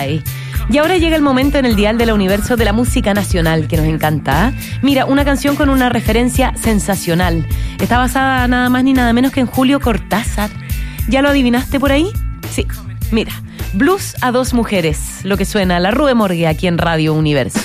Ay. Y ahora llega el momento en el dial del universo de la música nacional, que nos encanta. Mira, una canción con una referencia sensacional. Está basada nada más ni nada menos que en Julio Cortázar. ¿Ya lo adivinaste por ahí? Sí, mira. Blues a dos mujeres, lo que suena a la Rue Morgue aquí en Radio Universo.